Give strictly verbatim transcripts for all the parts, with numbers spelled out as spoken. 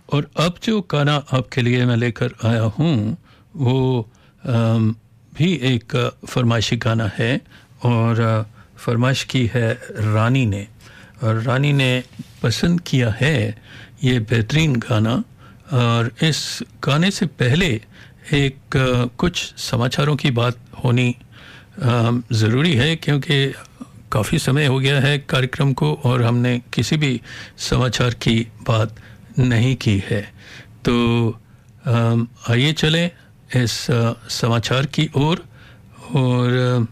और अब जो गाना आपके लिए मैं लेकर आया हूँ वो अम, भी एक फरमाइशी गाना है और फरमाइश की है रानी ने, और रानी ने पसंद किया है ये बेहतरीन गाना। और इस गाने से पहले एक आ, कुछ समाचारों की बात होनी ज़रूरी है, क्योंकि काफ़ी समय हो गया है कार्यक्रम को और हमने किसी भी समाचार की बात नहीं की है। तो आइए चलें इस आ, समाचार की ओर। और, और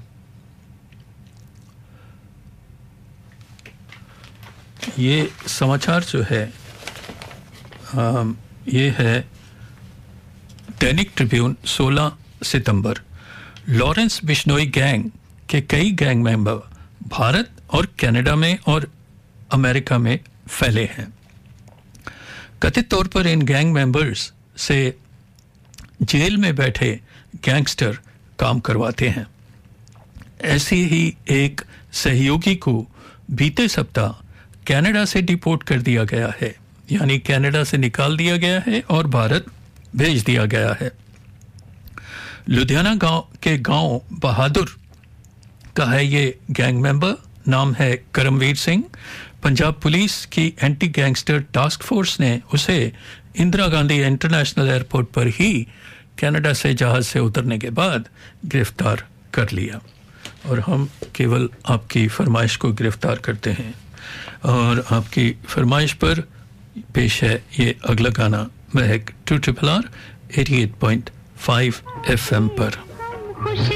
ये समाचार जो है आ, ये है दैनिक ट्रिब्यून सोलह सितंबर। लॉरेंस बिश्नोई गैंग के कई गैंग मेंबर भारत और कनाडा में और अमेरिका में फैले हैं। कथित तौर पर इन गैंग मेंबर्स से जेल में बैठे गैंगस्टर काम करवाते हैं। ऐसे ही एक सहयोगी को बीते सप्ताह कनाडा से डिपोर्ट कर दिया गया है, यानी कनाडा से निकाल दिया गया है और भारत भेज दिया गया है। लुधियाना गांव के गांव बहादुर का है ये गैंग मेंबर, नाम है करमवीर सिंह। पंजाब पुलिस की एंटी गैंगस्टर टास्क फोर्स ने उसे इंदिरा गांधी इंटरनेशनल एयरपोर्ट पर ही कनाडा से जहाज से उतरने के बाद गिरफ्तार कर लिया। और हम केवल आपकी फरमाइश को गिरफ्तार करते हैं, और आपकी फरमाइश पर पेश है ये अगला गाना महक टू ट्रिपल आर अट्ठासी पॉइंट फाइव एफ एम पर।